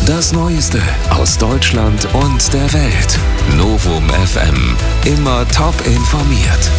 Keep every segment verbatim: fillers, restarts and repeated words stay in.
Das Neueste aus Deutschland und der Welt. Novum F M. Immer top informiert.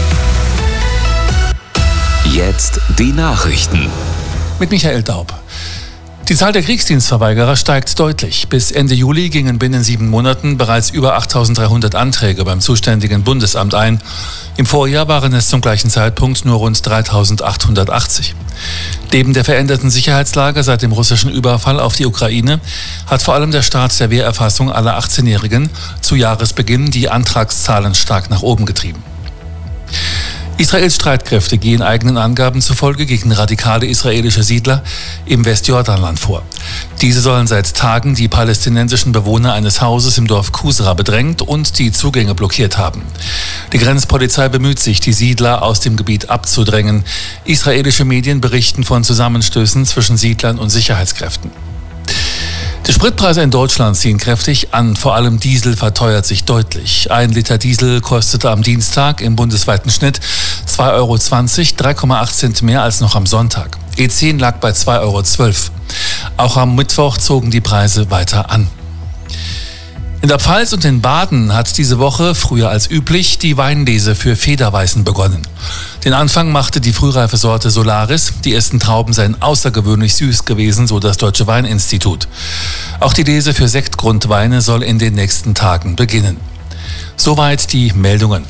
Jetzt die Nachrichten. Mit Michael Daub. Die Zahl der Kriegsdienstverweigerer steigt deutlich. Bis Ende Juli gingen binnen sieben Monaten bereits über achttausenddreihundert Anträge beim zuständigen Bundesamt ein. Im Vorjahr waren es zum gleichen Zeitpunkt nur rund dreitausendachthundertachtzig. Neben der veränderten Sicherheitslage seit dem russischen Überfall auf die Ukraine hat vor allem der Start der Wehrerfassung aller achtzehnjährigen zu Jahresbeginn die Antragszahlen stark nach oben getrieben. Israels Streitkräfte gehen eigenen Angaben zufolge gegen radikale israelische Siedler im Westjordanland vor. Diese sollen seit Tagen die palästinensischen Bewohner eines Hauses im Dorf Kusra bedrängt und die Zugänge blockiert haben. Die Grenzpolizei bemüht sich, die Siedler aus dem Gebiet abzudrängen. Israelische Medien berichten von Zusammenstößen zwischen Siedlern und Sicherheitskräften. Die Spritpreise in Deutschland ziehen kräftig an, vor allem Diesel verteuert sich deutlich. Ein Liter Diesel kostete am Dienstag im bundesweiten Schnitt zwei Euro zwanzig, drei Komma acht Cent mehr als noch am Sonntag. E zehn lag bei zwei Euro zwölf. Auch am Mittwoch zogen die Preise weiter an. In der Pfalz und in Baden hat diese Woche, früher als üblich, die Weinlese für Federweißen begonnen. Den Anfang machte die frühreife Sorte Solaris. Die ersten Trauben seien außergewöhnlich süß gewesen, so das Deutsche Weininstitut. Auch die Lese für Sektgrundweine soll in den nächsten Tagen beginnen. Soweit die Meldungen.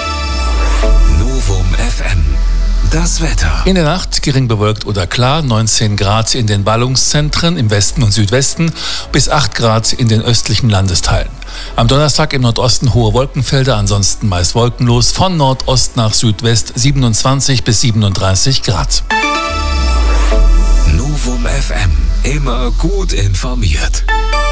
Novum F M. Das Wetter. In der Nacht gering bewölkt oder klar, neunzehn Grad in den Ballungszentren im Westen und Südwesten bis acht Grad in den östlichen Landesteilen. Am Donnerstag im Nordosten hohe Wolkenfelder, ansonsten meist wolkenlos, von Nordost nach Südwest siebenundzwanzig bis siebenunddreißig Grad. Novum F M. Immer gut informiert.